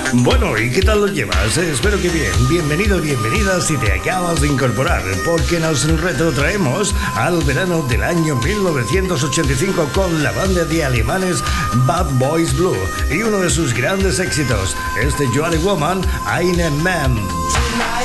Bueno, ¿y qué tal lo llevas? Espero que bien. Bienvenido, bienvenida si te acabas de incorporar, porque nos retrotraemos al verano del año 1985 con la banda de alemanes Bad Boys Blue y uno de sus grandes éxitos, este Johnny Woman, Eine Mann.